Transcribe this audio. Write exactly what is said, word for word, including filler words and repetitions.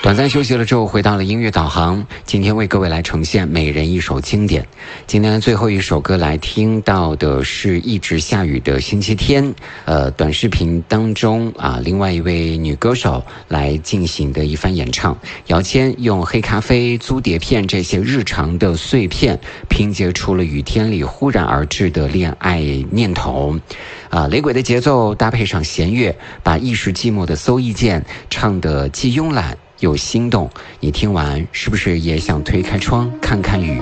短暂休息了之后，回到了音乐导航，今天为各位来呈现每人一首经典。今天的最后一首歌来听到的是一直下雨的星期天，呃，短视频当中啊，另外一位女歌手来进行的一番演唱。姚谦用黑咖啡、租碟片这些日常的碎片，拼接出了雨天里忽然而至的恋爱念头。啊，雷鬼的节奏搭配上弦乐，把一时寂寞的邹艺健唱得既慵懒又心动。你听完是不是也想推开窗看看雨？